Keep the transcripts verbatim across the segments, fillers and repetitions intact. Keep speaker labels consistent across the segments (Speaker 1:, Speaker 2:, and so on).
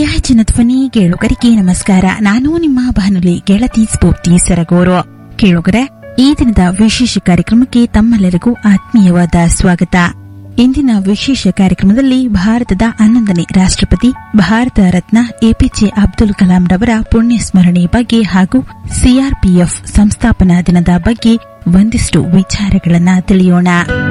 Speaker 1: ಪ್ರೀತಿಯ ಜನಧ್ವನಿ ಕೇಳುಗರಿಗೆ ನಮಸ್ಕಾರ. ನಾನು ನಿಮ್ಮ ಬಾನುಲಿ ಗೆಳತಿ ಸ್ಫೂರ್ತಿ ಸರಗೂರು. ಕೇಳುಗರೆ, ಈ ದಿನದ ವಿಶೇಷ ಕಾರ್ಯಕ್ರಮಕ್ಕೆ ತಮ್ಮೆಲ್ಲರಿಗೂ ಆತ್ಮೀಯವಾದ ಸ್ವಾಗತ. ಇಂದಿನ ವಿಶೇಷ ಕಾರ್ಯಕ್ರಮದಲ್ಲಿ ಭಾರತದ ಹನ್ನೊಂದನೇ ರಾಷ್ಟ್ರಪತಿ ಭಾರತ ರತ್ನ ಎಪಿಜೆ ಅಬ್ದುಲ್ ಕಲಾಂ ರವರ ಪುಣ್ಯ ಸ್ಮರಣೆ ಬಗ್ಗೆ ಹಾಗೂ ಸಿಆರ್ಪಿಎಫ್ ಸಂಸ್ಥಾಪನಾ ದಿನದ ಬಗ್ಗೆ ಒಂದಿಷ್ಟು ವಿಚಾರಗಳನ್ನು ತಿಳಿಯೋಣ.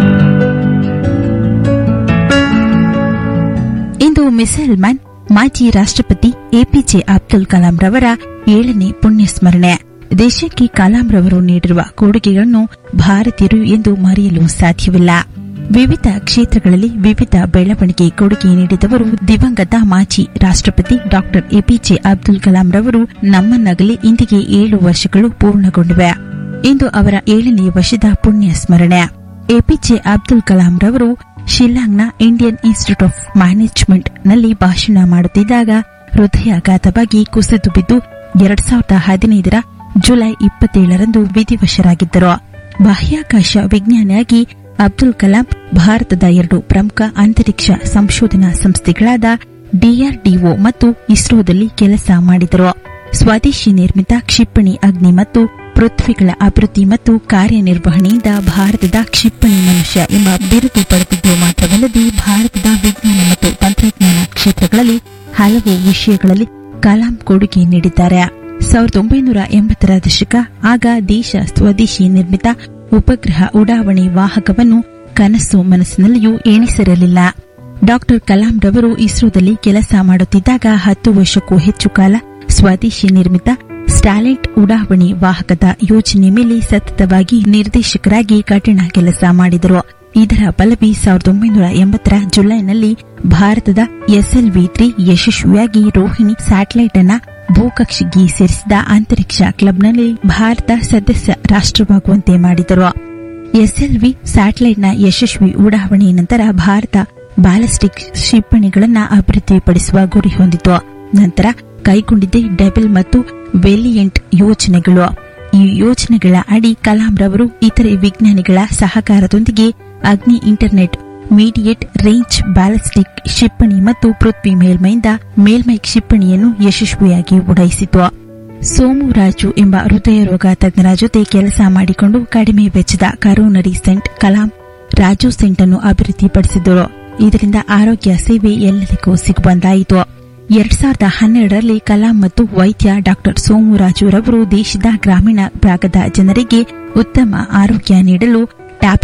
Speaker 1: ಇಂದು ಮಿಸೈಲ್ ಮ್ಯಾನ್ ಮಾಜಿ ರಾಷ್ಟ್ರಪತಿ ಎಪಿಜೆ ಅಬ್ದುಲ್ ಕಲಾಂ ರವರ ಏಳನೇ ಪುಣ್ಯ ಸ್ಮರಣೆ. ದೇಶಕ್ಕೆ ಕಲಾಂ ರವರು ನೀಡಿರುವ ಕೊಡುಗೆಗಳನ್ನು ಭಾರತೀಯರು ಎಂದು ಮರೆಯಲು ಸಾಧ್ಯವಿಲ್ಲ. ವಿವಿಧ ಕ್ಷೇತ್ರಗಳಲ್ಲಿ ವಿವಿಧ ಬೆಳವಣಿಗೆ ಕೊಡುಗೆ ನೀಡಿದವರು ದಿವಂಗತ ಮಾಜಿ ರಾಷ್ಟ್ರಪತಿ ಡಾ ಎಪಿಜೆ ಅಬ್ದುಲ್ ಕಲಾಂ ರವರು ನಮ್ಮನ್ನಗಲಿ ಇಂದಿಗೆ ಏಳು ವರ್ಷಗಳು ಪೂರ್ಣಗೊಂಡಿವೆ. ಇಂದು ಅವರ ಏಳನೇ ವರ್ಷದ ಪುಣ್ಯ ಸ್ಮರಣೆ. ಎಪಿಜೆ ಅಬ್ದುಲ್ ಕಲಾಂ ರವರು ಶಿಲ್ಲಾಂಗ್ನ ಇಂಡಿಯನ್ ಇನ್ಸ್ಟಿಟ್ಯೂಟ್ ಆಫ್ ಮ್ಯಾನೇಜ್ಮೆಂಟ್ ನಲ್ಲಿ ಭಾಷಣ ಮಾಡುತ್ತಿದ್ದಾಗ ಹೃದಯಾಘಾತವಾಗಿ ಕುಸಿದು ಬಿದ್ದು ಎರಡ್ ಸಾವಿರದ ಹದಿನೈದರ ಜುಲೈ ಇಪ್ಪತ್ತೇಳರಂದು ವಿಧಿವಶರಾಗಿದ್ದರು. ಬಾಹ್ಯಾಕಾಶ ವಿಜ್ಞಾನಿಯಾಗಿ ಅಬ್ದುಲ್ ಕಲಾಂ ಭಾರತದ ಎರಡು ಪ್ರಮುಖ ಅಂತರಿಕ್ಷ ಸಂಶೋಧನಾ ಸಂಸ್ಥೆಗಳಾದ ಡಿಆರ್ಡಿಒ ಮತ್ತು ಇಸ್ರೋದಲ್ಲಿ ಕೆಲಸ ಮಾಡಿದರು. ಸ್ವದೇಶಿ ನಿರ್ಮಿತ ಕ್ಷಿಪಣಿ ಅಗ್ನಿ ಮತ್ತು ಪೃಥ್ವಿಗಳ ಅಭಿವೃದ್ಧಿ ಮತ್ತು ಕಾರ್ಯನಿರ್ವಹಣೆಯಿಂದ ಭಾರತದ ಕ್ಷಿಪಣಿ ಮನುಷ್ಯ ಎಂಬ ಬಿರುದು ಪಡೆದಿದ್ದು ಮಾತ್ರವಲ್ಲದೆ ಭಾರತದ ವಿಜ್ಞಾನ ಮತ್ತು ತಂತ್ರಜ್ಞಾನ ಕ್ಷೇತ್ರಗಳಲ್ಲಿ ಹಲವು ವಿಷಯಗಳಲ್ಲಿ ಕಲಾಂ ಕೊಡುಗೆ ನೀಡಿದ್ದಾರೆ. ಸಾವಿರದ ಒಂಬೈನೂರ ಎಂಬತ್ತರ ದಶಕ ಆಗ ದೇಶ ಸ್ವದೇಶಿ ನಿರ್ಮಿತ ಉಪಗ್ರಹ ಉಡಾವಣೆ ವಾಹಕವನ್ನು ಕನಸು ಮನಸ್ಸಿನಲ್ಲಿಯೂ ಎಣಿಸಿರಲಿಲ್ಲ. ಡಾ ಕಲಾಂ ರವರು ಇಸ್ರೋದಲ್ಲಿ ಕೆಲಸ ಮಾಡುತ್ತಿದ್ದಾಗ ಹತ್ತು ವರ್ಷಕ್ಕೂ ಹೆಚ್ಚು ಕಾಲ ಸ್ವದೇಶಿ ನಿರ್ಮಿತ ಸ್ಟಾರ್ಲೈಟ್ ಉಡಾವಣೆ ವಾಹಕದ ಯೋಜನೆ ಮೇಲೆ ಸತತವಾಗಿ ನಿರ್ದೇಶಕರಾಗಿ ಕಠಿಣ ಕೆಲಸ ಮಾಡಿದರು. ಇದರ ಫಲವೇ ಸಾವಿರದ ಒಂಬೈನೂರ ಎಂಬತ್ತರ ಜುಲೈನಲ್ಲಿ ಭಾರತದ ಎಸ್ಎಲ್ವಿ ತ್ರೀ ಯಶಸ್ವಿಯಾಗಿ ರೋಹಿಣಿ ಸ್ಯಾಟಲೈಟ್ ಅನ್ನ ಭೂಕಕ್ಷೆಗೆ ಸೇರಿಸಿದ ಅಂತರಿಕ್ಷ ಕ್ಲಬ್ನಲ್ಲಿ ಭಾರತ ಸದಸ್ಯ ರಾಷ್ಟ್ರವಾಗುವಂತೆ ಮಾಡಿದರು. ಎಸ್ಎಲ್ವಿ ಸ್ಯಾಟಲೈಟ್ನ ಯಶಸ್ವಿ ಉಡಾವಣೆ ನಂತರ ಭಾರತ ಬ್ಯಾಲಿಸ್ಟಿಕ್ ಕ್ಷಿಪಣಿಗಳನ್ನು ಅಭಿವೃದ್ಧಿಪಡಿಸುವ ಗುರಿ ಹೊಂದಿತು. ನಂತರ ಕೈಗೊಂಡಿದ್ದೆ ಡೆಬಲ್ ಮತ್ತು ವೇಲಿಯಂಟ್ ಯೋಜನೆಗಳು. ಈ ಯೋಜನೆಗಳ ಅಡಿ ಕಲಾಂ ರವರು ಇತರೆ ವಿಜ್ಞಾನಿಗಳ ಸಹಕಾರದೊಂದಿಗೆ ಅಗ್ನಿ ಇಂಟರ್ನೆಟ್ ಮೀಡಿಯೇಟ್ ರೇಂಜ್ ಬ್ಯಾಲಿಸ್ಟಿಕ್ ಕ್ಷಿಪಣಿ ಮತ್ತು ಪೃಥ್ವಿ ಮೇಲ್ಮೈಯಿಂದ ಮೇಲ್ಮೈ ಕ್ಷಿಪಣಿಯನ್ನು ಯಶಸ್ವಿಯಾಗಿ ಉಡಾಯಿಸಿತು. ಸೋಮುರಾಜು ಎಂಬ ಹೃದಯ ರೋಗ ತಜ್ಞರ ಜೊತೆ ಕೆಲಸ ಮಾಡಿಕೊಂಡು ಕಡಿಮೆ ವೆಚ್ಚದ coronary scent Kalam Raju scent ಅನ್ನು ಅಭಿವೃದ್ಧಿಪಡಿಸಿದರು. ಇದರಿಂದ ಆರೋಗ್ಯ ಸೇವೆ ಎಲ್ಲರಿಗೂ ಸಿಗುವಂತಾಯಿತು. ಎರಡ್ ಸಾವಿರದ ಹನ್ನೆರಡರಲ್ಲಿ ಕಲಾಂ ಮತ್ತು ವೈದ್ಯ ಡಾ ಸೋಮುರಾಜು ರವರು ದೇಶದ ಗ್ರಾಮೀಣ ಭಾಗದ ಜನರಿಗೆ ಉತ್ತಮ ಆರೋಗ್ಯ ನೀಡಲು